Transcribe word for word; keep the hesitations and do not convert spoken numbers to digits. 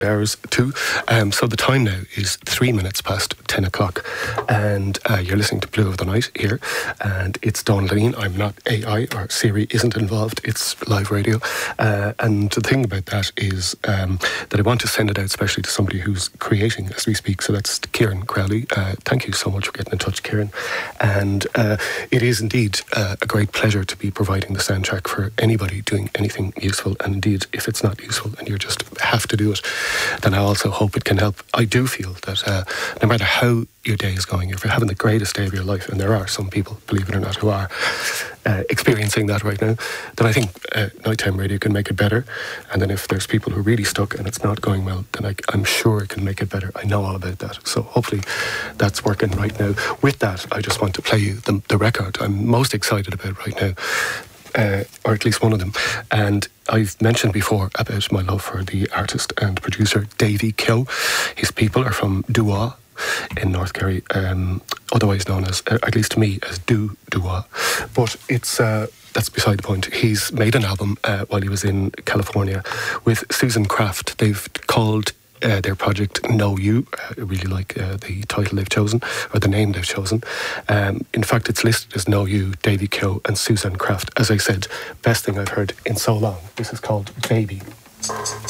hours too. Um, so the time now is three minutes past ten o'clock, and uh, you're listening to Blue of the Night here, and it's Dawn Lean. I'm not A I, or Siri isn't involved. It's live radio, uh, and the thing about that is um, that I want to send it out especially to somebody who's creating as we speak. So that's Kieran Crowley. Uh, thank you so much for getting in touch, Kieran. And uh, it is indeed uh, a great pleasure to be providing the soundtrack for anybody doing anything useful. And indeed, if it's not useful and you just have to do it, then I also hope it can help. I do feel that uh, no matter how your day is going, if you're having the greatest day of your life, and there are some people, believe it or not, who are uh, experiencing that right now, then I think uh, nighttime radio can make it better. And then if there's people who are really stuck and it's not going well, then I, I'm sure it can make it better. I know all about that. So hopefully that's working right now. With that, I just want to play you the, the record I'm most excited about right now. Uh, or at least one of them. And I've mentioned before about my love for the artist and producer Davy Keogh. His people are from Dua in North Kerry, um, otherwise known as, uh, at least to me, as Do Dua. But it's uh, that's beside the point. He's made an album uh, while he was in California with Susan Kraft. They've called Uh, their project Know You. uh, I really like uh, the title they've chosen, or the name they've chosen. Um, in fact, it's listed as Know You, Davy Keogh and Suzanne Kraft. As I said, best thing I've heard in so long. This is called Baby.